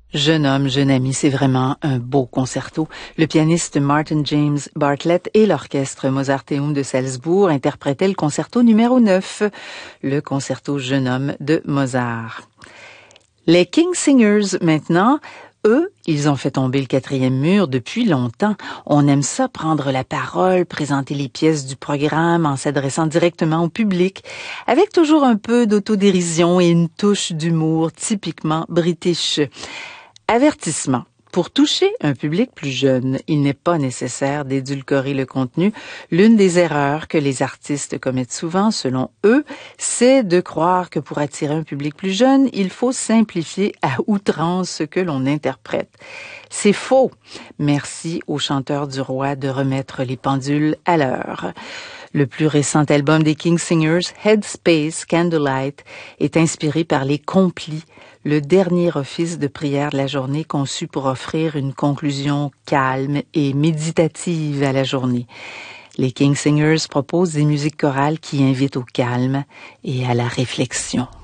Jeune homme, jeune ami, c'est vraiment un beau concerto. Le pianiste Martin James Bartlett et l'orchestre Mozarteum de Salzbourg interprétaient le concerto numéro 9, le concerto Jeune homme de Mozart. Les King Singers, maintenant, eux, ils ont fait tomber le quatrième mur depuis longtemps. On aime ça, prendre la parole, présenter les pièces du programme en s'adressant directement au public, avec toujours un peu d'autodérision et une touche d'humour typiquement british. Avertissement. Pour toucher un public plus jeune, il n'est pas nécessaire d'édulcorer le contenu. L'une des erreurs que les artistes commettent souvent, selon eux, c'est de croire que pour attirer un public plus jeune, il faut simplifier à outrance ce que l'on interprète. C'est faux. Merci aux chanteurs du roi de remettre les pendules à l'heure. Le plus récent album des King Singers, Headspace Candlelight, est inspiré par les complis, le dernier office de prière de la journée conçu pour offrir une conclusion calme et méditative à la journée. Les King Singers proposent des musiques chorales qui invitent au calme et à la réflexion.